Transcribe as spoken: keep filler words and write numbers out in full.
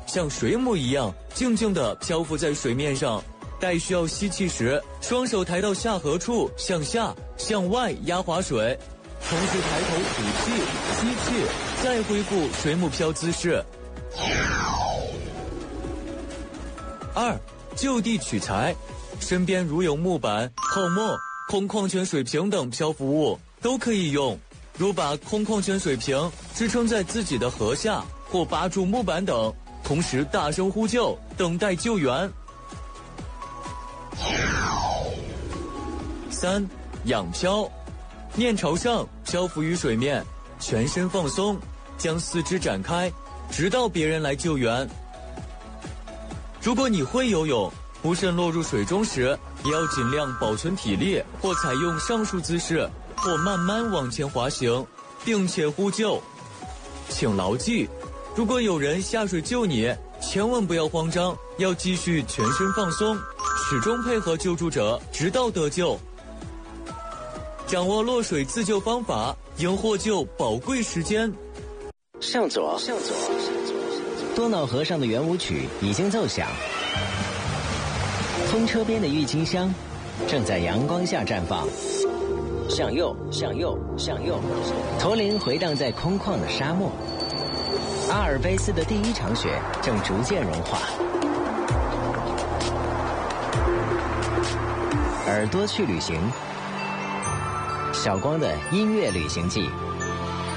像水母一样静静地漂浮在水面上。待需要吸气时，双手抬到下颌处，向下、向外压划水，同时抬头吐气、吸气，再恢复水母漂姿势。二、就地取材，身边如有木板、泡沫、空矿泉水瓶等漂浮物都可以用，如把空矿泉水瓶支撑在自己的颌下，或扒住木板等，同时大声呼救，等待救援。三、仰漂，面朝上漂浮于水面，全身放松，将四肢展开，直到别人来救援。如果你会游泳，不慎落入水中时，也要尽量保存体力，或采用上述姿势，或慢慢往前滑行，并且呼救。请牢记，如果有人下水救你，千万不要慌张，要继续全身放松，始终配合救助者，直到得救。掌握落水自救方法，赢获救宝贵时间。 向左，向左，多瑙河上的圆舞曲已经奏响，风车边的郁金香正在阳光下绽放。向右，向右，向右，驼铃回荡在空旷的沙漠。阿尔卑斯的第一场雪正逐渐融化。耳朵去旅行，小光的音乐旅行记。